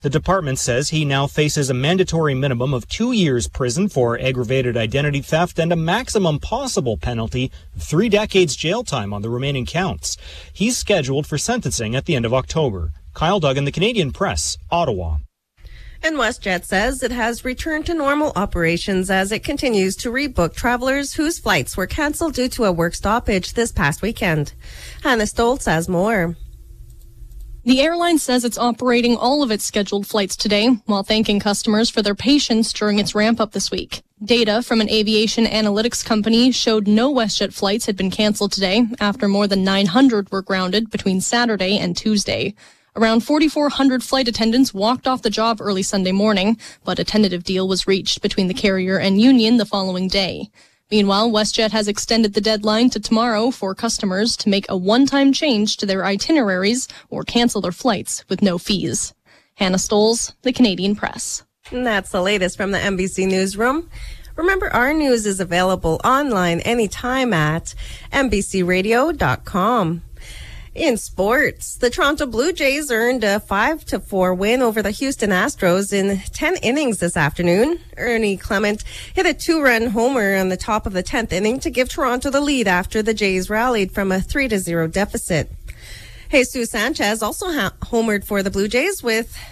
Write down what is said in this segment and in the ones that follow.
The department says he now faces a mandatory minimum of 2 years prison for aggravated identity theft and a maximum possible penalty of 3 decades jail time on the remaining counts. He's scheduled for sentencing at the end of October. Kyle Duggan, The Canadian Press, Ottawa. And WestJet says it has returned to normal operations as it continues to rebook travelers whose flights were canceled due to a work stoppage this past weekend. Hannah Stoltz has more. The airline says it's operating all of its scheduled flights today while thanking customers for their patience during its ramp-up this week. Data from an aviation analytics company showed no WestJet flights had been canceled today after more than 900 were grounded between Saturday and Tuesday. Around 4,400 flight attendants walked off the job early Sunday morning, but a tentative deal was reached between the carrier and union the following day. Meanwhile, WestJet has extended the deadline to tomorrow for customers to make a one-time change to their itineraries or cancel their flights with no fees. Hannah Stolz, The Canadian Press. And that's the latest from the NBC Newsroom. Remember, our news is available online anytime at NBCRadio.com. In sports, the Toronto Blue Jays earned a 5-4 win over the Houston Astros in 10 innings this afternoon. Ernie Clement hit a 2-run homer on the top of the 10th inning to give Toronto the lead after the Jays rallied from a 3-0 deficit. Jesus Sanchez also homered for the Blue Jays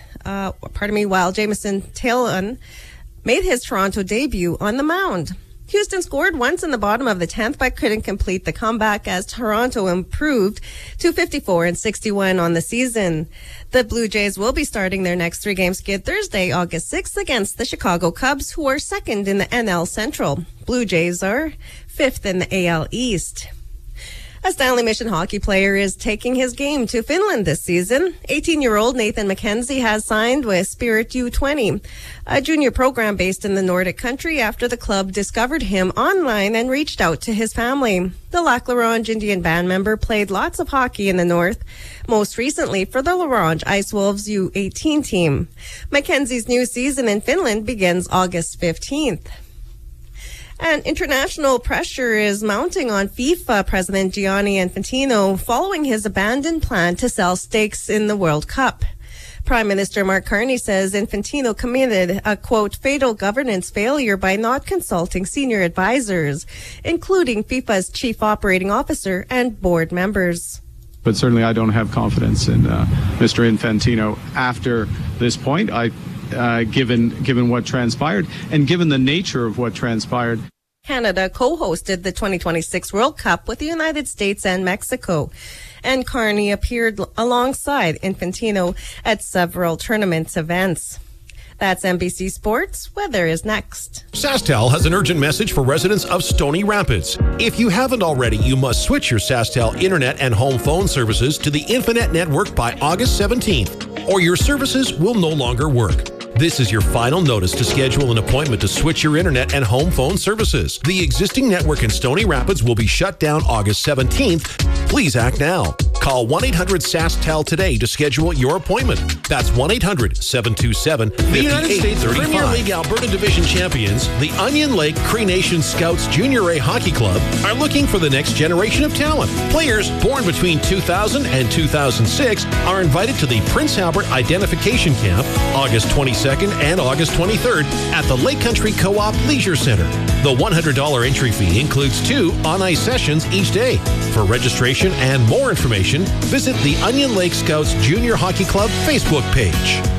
while Jameson Taillon made his Toronto debut on the mound. Houston scored once in the bottom of the 10th, but couldn't complete the comeback as Toronto improved to 54-61 on the season. The Blue Jays will be starting their next 3-game skid Thursday, August 6th against the Chicago Cubs, who are second in the NL Central. Blue Jays are 5th in the AL East. A Stanley Mission hockey player is taking his game to Finland this season. 18-year-old Nathan McKenzie has signed with Spirit U20, a junior program based in the Nordic country, after the club discovered him online and reached out to his family. The Lac La Ronge Indian band member played lots of hockey in the north, most recently for the La Ronge Ice Wolves U18 team. McKenzie's new season in Finland begins August 15th. And international pressure is mounting on FIFA President Gianni Infantino following his abandoned plan to sell stakes in the World Cup. Prime Minister Mark Carney says Infantino committed a, quote, fatal governance failure by not consulting senior advisors, including FIFA's chief operating officer and board members. But certainly I don't have confidence in Mr. Infantino after this point. Given what transpired and given the nature of what transpired. Canada co-hosted the 2026 World Cup with the United States and Mexico, and Carney appeared alongside Infantino at several tournament events. That's NBC Sports. Weather is next. SaskTel has an urgent message for residents of Stony Rapids. If you haven't already, you must switch your SaskTel internet and home phone services to the Infinet network by August 17th, or your services will no longer work. This is your final notice to schedule an appointment to switch your internet and home phone services. The existing network in Stony Rapids will be shut down August 17th. Please act now. Call 1-800-SaskTel today to schedule your appointment. That's 1-800-727-5835. The United States Premier League Alberta Division champions, the Onion Lake Cree Nation Scouts Junior A Hockey Club, are looking for the next generation of talent. Players born between 2000 and 2006 are invited to the Prince Albert Identification Camp, August 22nd and August 23rd at the Lake Country Co-op Leisure Center. The $100 entry fee includes 2 on-ice sessions each day. For registration and more information, visit the Onion Lake Scouts Junior Hockey Club Facebook page.